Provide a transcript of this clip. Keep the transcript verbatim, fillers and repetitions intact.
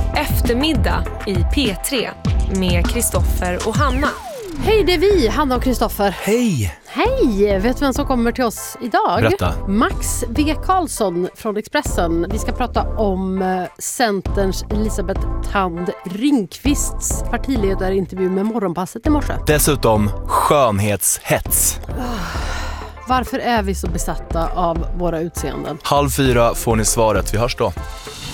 Eftermiddag i P tre med Kristoffer och Hanna. Hej, det är vi, Hanna och Kristoffer. Hej! Hej! Vet du vem som kommer till oss idag? Berätta. Max W. Karlsson från Expressen. Vi ska prata om eh, Centerns Elisabeth Thand Ringqvists partiledarintervju med Morgonpasset i morse. Dessutom skönhetshets. Varför är vi så besatta av våra utseenden? Halv fyra får ni svaret. Vi hörs då.